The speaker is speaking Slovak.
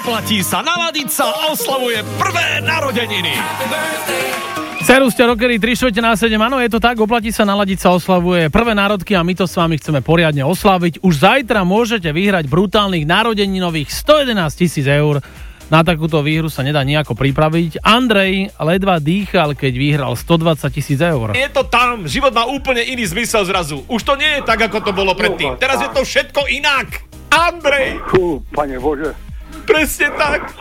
Oplatí sa, naladiť sa, oslavuje prvé narodeniny. Serus ste rockery 3/4/7, áno, je to tak, oplatí sa, naladiť sa, oslavuje prvé národky a my to s vami chceme poriadne oslaviť. Už zajtra môžete vyhrať brutálnych narodeninových 111 000 eur. Na takúto výhru sa nedá nejako pripraviť. Andrej ledva dýchal, keď vyhral 120 000 eur. Je to tam, život má úplne iný zmysel zrazu. Už to nie je tak, ako to bolo predtým. Teraz je to všetko inak. Andrej! Pane Bože. Presne tak.